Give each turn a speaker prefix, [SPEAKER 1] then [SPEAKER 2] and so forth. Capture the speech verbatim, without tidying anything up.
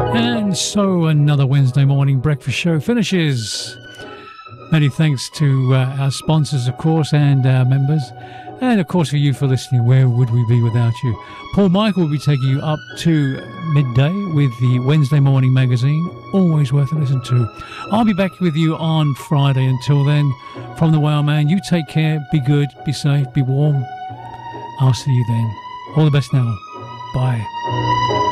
[SPEAKER 1] And so another Wednesday morning breakfast show finishes. Many thanks to uh, our sponsors, of course, and our members. And, of course, for you for listening. Where would we be without you? Paul Michael will be taking you up to midday with the Wednesday Morning Magazine. Always worth a listen to. I'll be back with you on Friday. Until then, from the Wow Man, you take care, be good, be safe, be warm. I'll see you then. All the best now. Bye.